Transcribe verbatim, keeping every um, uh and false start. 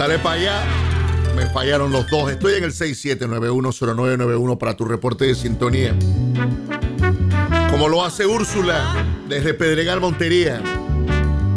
Dale para allá. Me fallaron los dos. Estoy en el seis siete nueve uno cero nueve nueve uno para tu reporte de sintonía. Como lo hace Úrsula desde Pedregal, Montería.